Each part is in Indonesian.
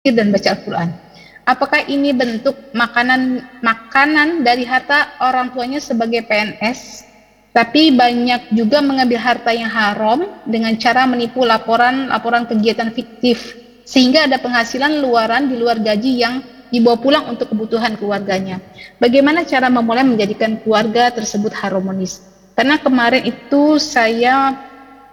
dan baca Al-Quran. Apakah ini bentuk makanan dari harta orang tuanya sebagai PNS, tapi banyak juga mengambil harta yang haram dengan cara menipu laporan kegiatan fiktif, sehingga ada penghasilan luaran di luar gaji yang dibawa pulang untuk kebutuhan keluarganya. Bagaimana cara memulai menjadikan keluarga tersebut harmonis? Karena kemarin itu saya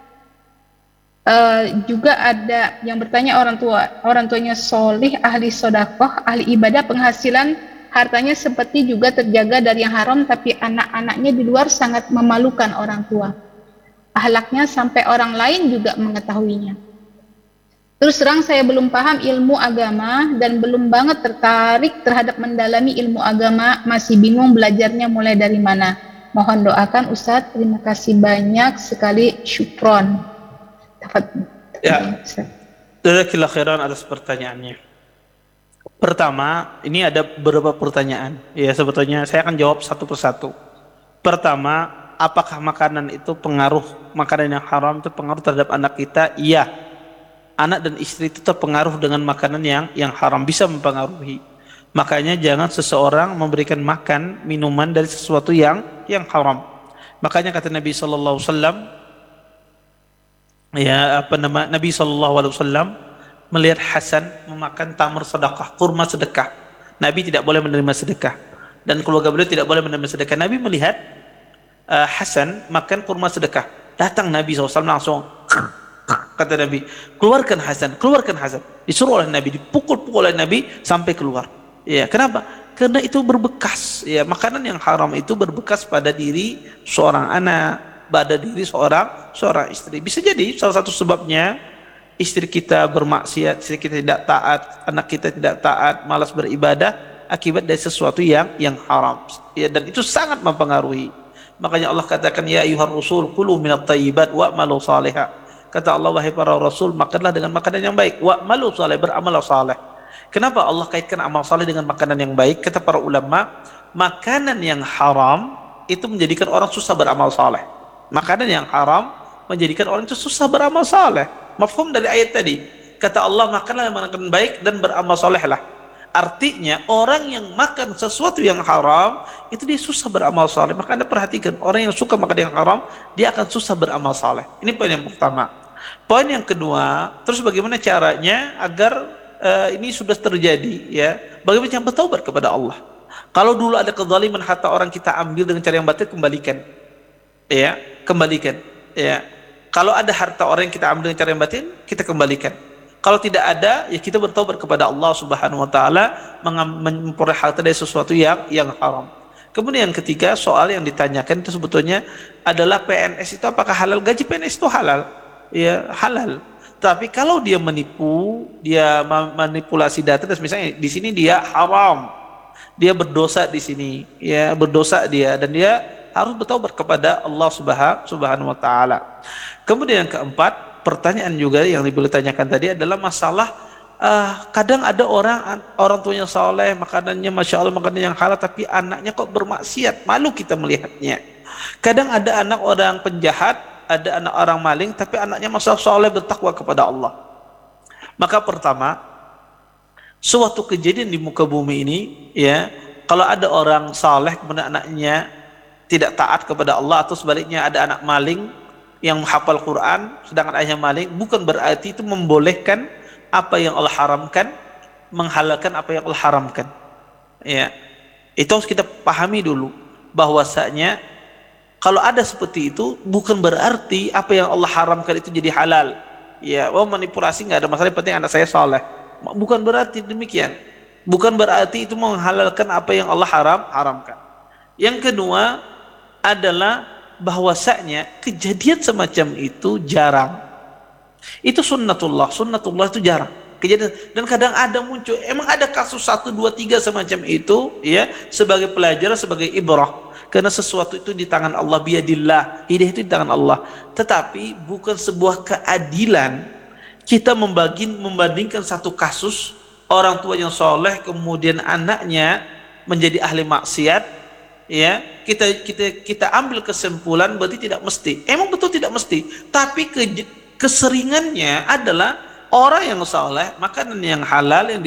juga ada yang bertanya orang tuanya solih, ahli sodakoh, ahli ibadah, penghasilan hartanya seperti juga terjaga dari yang haram, tapi anak-anaknya di luar sangat memalukan orang tua, akhlaknya sampai orang lain juga mengetahuinya. Terus terang saya belum paham ilmu agama dan belum banget tertarik terhadap mendalami ilmu agama, masih bingung belajarnya mulai dari mana. Mohon doakan Ustadz, terima kasih banyak sekali, syukron. Ya, jazakallahu khairan atas pertanyaannya. Pertama, ini ada beberapa pertanyaan. Ya, sebetulnya saya akan jawab satu persatu. Pertama, apakah makanan yang haram itu pengaruh terhadap anak kita? Iya. Anak dan istri itu terpengaruh dengan makanan yang haram, bisa mempengaruhi. Makanya jangan seseorang memberikan makan minuman dari sesuatu yang haram. Makanya kata Nabi sallallahu alaihi wasallam, Nabi SAW melihat Hasan memakan tamar sedekah, kurma sedekah. Nabi tidak boleh menerima sedekah dan keluarga beliau tidak boleh menerima sedekah. Nabi melihat Hasan makan kurma sedekah. Datang Nabi SAW langsung, kata Nabi, keluarkan Hasan. Disuruh oleh Nabi, dipukul-pukul oleh Nabi sampai keluar. Ya, kenapa? Karena itu berbekas. Ya, makanan yang haram itu berbekas pada diri seorang anak, pada diri seorang istri. Bisa jadi salah satu sebabnya istri kita bermaksiat, istri kita tidak taat, anak kita tidak taat, malas beribadah akibat dari sesuatu yang haram. Ya, dan itu sangat mempengaruhi. Makanya Allah katakan, ya ayyuhar rasul kulu minat thayyibat wa'malu salihah. Kata Allah, wahai para rasul, makanlah dengan makanan yang baik, wa'malu salih, beramal saleh. Kenapa Allah kaitkan amal saleh dengan makanan yang baik? Kata para ulama, makanan yang haram itu menjadikan orang susah beramal saleh. Makanan yang haram menjadikan orang itu susah beramal saleh. Mafhum dari ayat tadi. Kata Allah, makanlah makanan baik dan beramal salehlah. Artinya orang yang makan sesuatu yang haram itu dia susah beramal saleh. Maka Anda perhatikan, orang yang suka makan yang haram dia akan susah beramal saleh. Ini poin yang pertama. Poin yang kedua, terus bagaimana caranya agar ini sudah terjadi, ya? Bagaimana cara bertaubat kepada Allah? Kalau dulu ada kezaliman harta orang kita ambil dengan cara yang batil, kembalikan. Ya, kembalikan. Ya, kalau ada harta orang yang kita ambil dengan cara yang batin, kita kembalikan. Kalau tidak ada, ya kita bertobat kepada Allah Subhanahu wa taala, memperoleh harta dari sesuatu yang haram. Kemudian yang ketiga, soal yang ditanyakan itu sebetulnya adalah PNS itu apakah halal? Gaji PNS itu halal. Ya, halal. Tapi kalau dia menipu, dia manipulasi data, misalnya di sini dia haram. Dia berdosa di sini, ya, berdosa dia, dan dia harus bertaubat kepada Allah Subhanahu wa taala. Kemudian yang keempat, pertanyaan juga yang boleh tanyakan tadi adalah masalah kadang ada orang tuanya saleh, makanannya masya Allah makanan yang halal, tapi anaknya kok bermaksiat, malu kita melihatnya. Kadang ada anak orang penjahat, ada anak orang maling, tapi anaknya masya Allah saleh, bertakwa kepada Allah. Maka pertama, suatu kejadian di muka bumi ini, ya, kalau ada orang saleh kemudian anaknya tidak taat kepada Allah, atau sebaliknya ada anak maling yang menghafal Quran sedangkan ayahnya maling, bukan berarti itu membolehkan apa yang Allah haramkan, menghalalkan apa yang Allah haramkan. Ya, itu harus kita pahami dulu, bahwasanya kalau ada seperti itu bukan berarti apa yang Allah haramkan itu jadi halal. Ya, manipulasi nggak ada masalah, yang penting anak saya saleh. Bukan berarti demikian. Bukan berarti itu menghalalkan apa yang Allah haramkan. Yang kedua adalah bahwasanya kejadian semacam itu jarang. Itu sunnatullah itu jarang kejadian, dan kadang ada muncul, emang ada kasus 1, 2, 3 semacam itu, ya, sebagai pelajaran, sebagai ibrah, karena sesuatu itu di tangan Allah, biyadillah, hidayah itu di tangan Allah. Tetapi bukan sebuah keadilan kita membandingkan satu kasus orang tua yang soleh kemudian anaknya menjadi ahli maksiat, ya, kita ambil kesimpulan berarti tidak mesti. Emang betul tidak mesti, tapi keseringannya adalah orang yang soleh, makanan yang halal yang